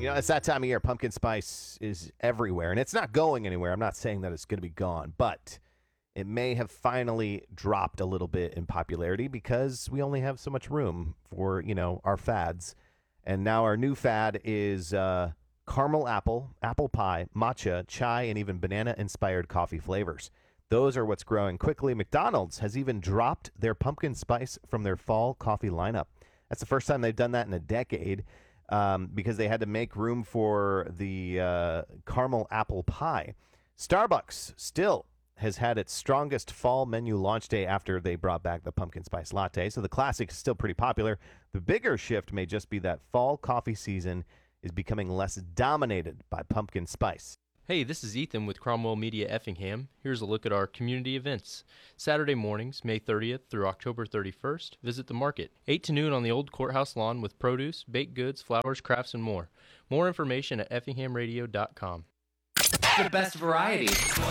It's that time of year. Pumpkin spice is everywhere, and it's not going anywhere. I'm not saying that it's going to be gone, but it may have finally dropped a little bit in popularity because we only have so much room for, our fads. And now our new fad is caramel apple pie, matcha, chai, and even banana-inspired coffee flavors. Those are what's growing quickly. McDonald's has even dropped their pumpkin spice from their fall coffee lineup. That's the first time they've done that in a decade. Because they had to make room for the caramel apple pie. Starbucks still has had its strongest fall menu launch day after they brought back the pumpkin spice latte. So the classic is still pretty popular. The bigger shift may just be that fall coffee season is becoming less dominated by pumpkin spice. Hey, this is Ethan with Cromwell Media Effingham. Here's a look at our community events. Saturday mornings, May 30th through October 31st, visit the market. 8 to noon on the old courthouse lawn with produce, baked goods, flowers, crafts, and more. More information at effinghamradio.com. The best variety.